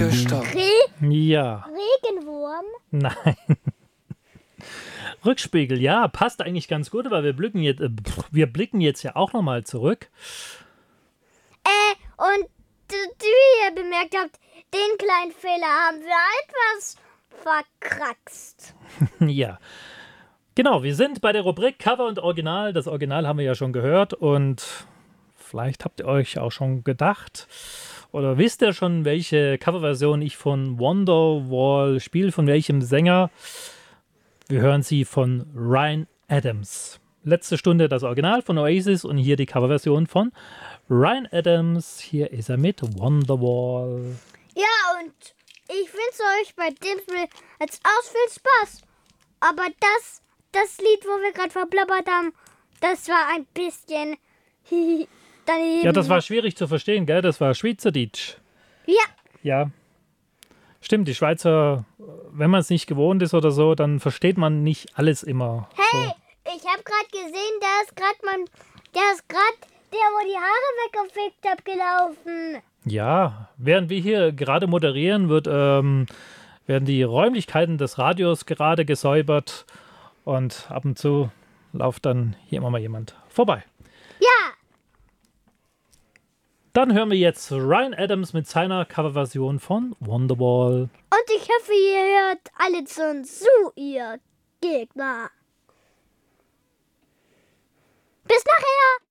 gestoppt. Ja. Regenwurm? Nein. Rückspiegel, ja, passt eigentlich ganz gut, weil wir blicken jetzt ja auch nochmal zurück. Und wie ihr bemerkt habt, den kleinen Fehler haben wir etwas verkraxt. Ja. Genau, wir sind bei der Rubrik Cover und Original. Das Original haben wir ja schon gehört und vielleicht habt ihr euch auch schon gedacht oder wisst ihr schon, welche Coverversion ich von Wonderwall spiele, von welchem Sänger. Wir hören sie von Ryan Adams. Letzte Stunde das Original von Oasis und hier die Coverversion von Ryan Adams. Hier ist er mit Wonderwall. Ja, und ich wünsche euch bei dem Spiel jetzt aus viel Spaß. Aber das Lied, wo wir gerade verblabbert haben, das war ein bisschen daneben. Ja, das war schwierig zu verstehen, gell? Das war Schweizerdeutsch. Ja. Ja. Stimmt, die Schweizer, wenn man es nicht gewohnt ist oder so, dann versteht man nicht alles immer. Hey, So. ich habe gerade gesehen, da ist gerade der, wo die Haare weggefegt hat, gelaufen. Ja, während wir hier gerade moderieren, werden die Räumlichkeiten des Radios gerade gesäubert und ab und zu läuft dann hier immer mal jemand vorbei. Ja. Dann hören wir jetzt Ryan Adams mit seiner Coverversion von Wonderwall. Und ich hoffe, ihr hört alle zu, ihr Gegner. Bis nachher.